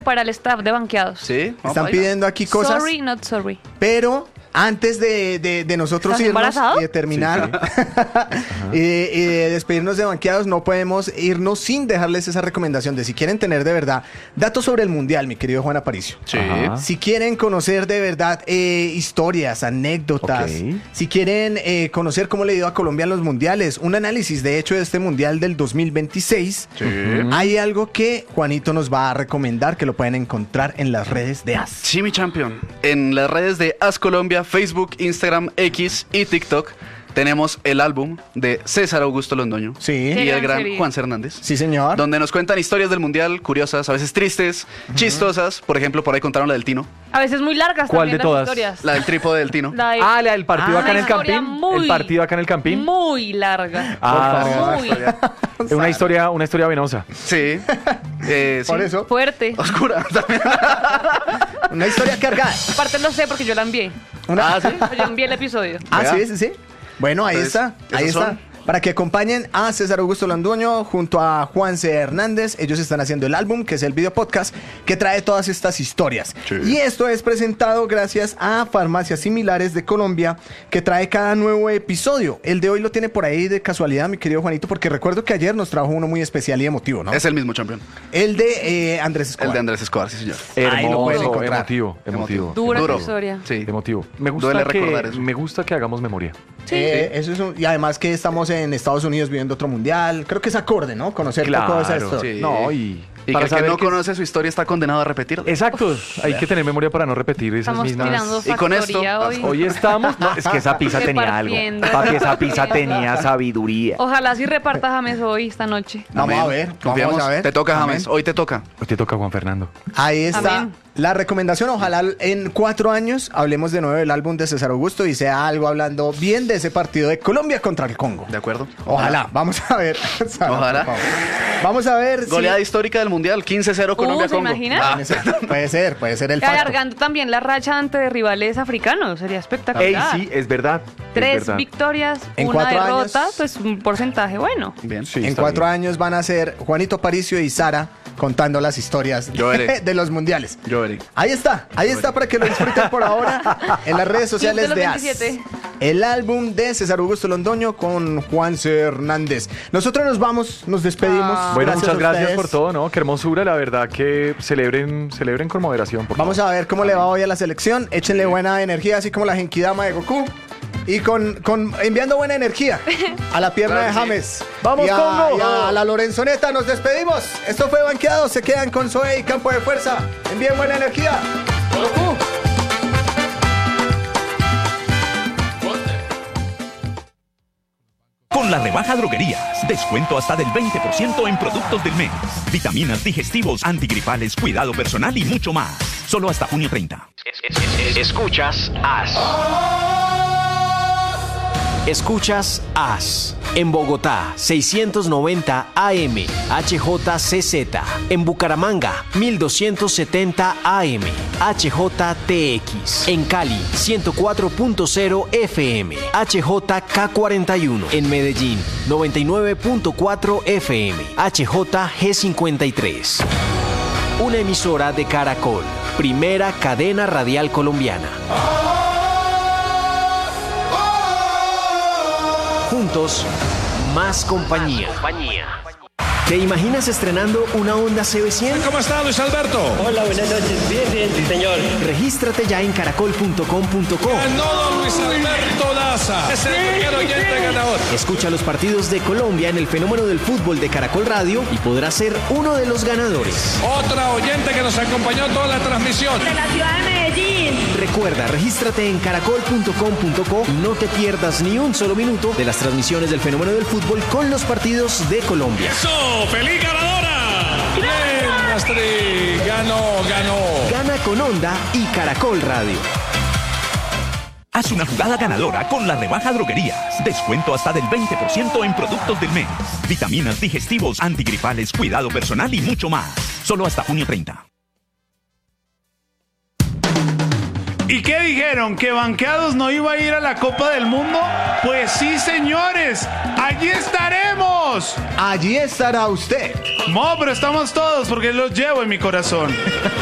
para el staff de banqueados. Sí. Están pidiendo aquí cosas. Sorry, not sorry. Pero antes de nosotros ¿Estás irnos embarazado? y de terminar y de despedirnos de banqueados, no podemos irnos sin dejarles esa recomendación de si quieren tener de verdad datos sobre el Mundial, mi querido Juan Aparicio. Sí. Ajá. Si quieren conocer de verdad historias, anécdotas, Ok. si quieren conocer cómo le ha ido a Colombia en los mundiales, un análisis de hecho de este Mundial del 2026, Sí. hay algo que Juanito nos va a recomendar que lo pueden encontrar en las redes de AS. Sí, mi champion. En las redes de AS Colombia, Facebook, Instagram, X y TikTok tenemos el álbum de César Augusto Londoño Sí. y Qué el gran gran serie. Juan Hernández. Sí, señor. Donde nos cuentan historias del mundial, curiosas, a veces tristes, chistosas. Por ejemplo, por ahí contaron la del Tino, A veces muy largas ¿Cuál también de las todas? historias. la del trípode del Tino. La de- La del partido acá en el historia Campín. muy- El partido acá en el Campín. Muy larga. Ah, Muy es una historia venosa. Sí. Sí. Por eso, fuerte. Oscura también. una historia cargada. Aparte lo sé porque yo la envié. Una- Ah, sí. Yo envié el episodio. Ah, Vea. sí, sí, sí. Bueno, ahí Entonces, está, ahí esos está. son. Para que acompañen a César Augusto Londoño junto a Juanse Hernández. Ellos están haciendo el álbum, que es el video podcast, que trae todas estas historias. Sí. Y esto es presentado gracias a Farmacias Similares de Colombia, que trae cada nuevo episodio. El de hoy lo tiene por ahí de casualidad, mi querido Juanito, porque recuerdo que ayer nos trajo uno muy especial y emotivo, ¿no? Es el mismo champion. El de Andrés Escobar. El de Andrés Escobar, sí, señor. Ahí lo pueden Hermoso, encontrar. emotivo. Dura Duro. historia. Sí. Emotivo. Duele recordar eso. Me gusta que hagamos memoria. Sí. Eso es y además que estamos en Estados Unidos viviendo otro mundial. Creo que es acorde, ¿no? Conocer un poco de esa Claro. historia. Sí. No, y Y que para el que saber no que- conoce su historia está condenado a repetirla. Exacto. Hay que tener memoria para no repetir esas Estamos mismas. tirando Y con esto, factoría hoy. Hoy estamos. No, es que esa pizza tenía algo. Repartiendo. Papi, esa pizza tenía sabiduría. Ojalá sí reparta James hoy, esta noche. Vamos Amén. a ver. Confiamos. Vamos a ver. Te toca, Amén. James. Hoy te toca. Hoy te toca, Juan Fernando. Ahí está Amén. la recomendación. Ojalá en 4 años hablemos de nuevo del álbum de César Augusto y sea algo hablando bien de ese partido de Colombia contra el Congo. ¿De acuerdo? Ojalá. Vamos a ver. Sara, Ojalá. por favor. Vamos a ver. Goleada histórica del mundial, 15-0 Colombia-Congo. ¿se imagina? Ah, Puede ser el facto. Alargando también la racha ante rivales africanos. Sería Ey, espectacular. sí, es verdad. es 3 verdad. victorias, En una 4 derrota, años. pues un porcentaje bueno. Bien. Sí, En está 4 bien. años van a ser Juanito Aparicio y Sara contando las historias Yo veré. de los mundiales. Yo veré. Ahí está para que lo disfruten por ahora en las redes sociales Club de de los AS. 27. El álbum de César Augusto Londoño con Juanse Hernández. Nosotros nos vamos, nos despedimos. Bueno, muchas a gracias ustedes. por todo, ¿no? Qué hermosura, la verdad que celebren con moderación, por Vamos a ver cómo le va hoy a la selección. Échenle buena energía, así como la Genkidama de Goku. Y con enviando buena energía a la pierna Claro de que sí. James. ¡Vamos, y a, Congo! y a la Lorenzoneta nos despedimos. Esto fue Banqueado. Se quedan con Zoe y Campo de Fuerza. Envíen buena energía. Goku. Con la rebaja droguerías, descuento hasta del 20% en productos del mes. Vitaminas, digestivos, antigripales, cuidado personal y mucho más. Solo hasta junio 30. Escuchas AS. Escuchas AS. En Bogotá, 690 AM, HJCZ. En Bucaramanga, 1270 AM, HJTX. En Cali, 104.0 FM, HJK41. En Medellín, 99.4 FM, HJG53. Una emisora de Caracol, primera cadena radial colombiana. Juntos, más compañía. ¿Te imaginas estrenando una Honda CB100? ¿Cómo está, Luis Alberto? Hola, buenas noches. Bien, sí, señor. Regístrate ya en caracol.com.co. Ganó don Luis Alberto Daza. Es el primer oyente ganador. Escucha los partidos de Colombia en el fenómeno del fútbol de Caracol Radio y podrás ser uno de los ganadores. Otra oyente que nos acompañó toda la transmisión. De la ciudad de Medellín. Recuerda, regístrate en caracol.com.co y no te pierdas ni un solo minuto de las transmisiones del fenómeno del fútbol con los partidos de Colombia. ¡Eso! ¡Feliz ganadora! ¡Bien, Astrid! Ganó. Gana con Honda y Caracol Radio. Haz una jugada ganadora con la rebaja droguerías. Descuento hasta del 20% en productos del mes. Vitaminas, digestivos, antigripales, cuidado personal y mucho más. Solo hasta junio 30. ¿Y qué dijeron? ¿Que Banqueados no iba a ir a la Copa del Mundo? Pues sí, señores, allí estaremos. Allí estará usted. No, pero estamos todos porque los llevo en mi corazón.